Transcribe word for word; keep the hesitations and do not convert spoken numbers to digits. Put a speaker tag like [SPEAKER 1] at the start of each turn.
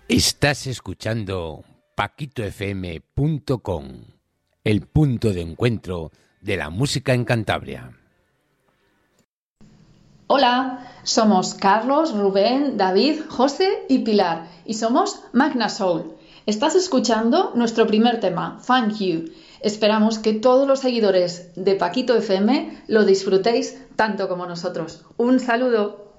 [SPEAKER 1] Estás escuchando paquito f m punto com, el punto de encuentro de la música en Cantabria.
[SPEAKER 2] Hola, somos Carlos, Rubén, David, José y Pilar y somos Magna Soul. Estás escuchando nuestro primer tema, Thank You. Esperamos que todos los seguidores de Paquito F M lo disfrutéis tanto como nosotros. Un saludo.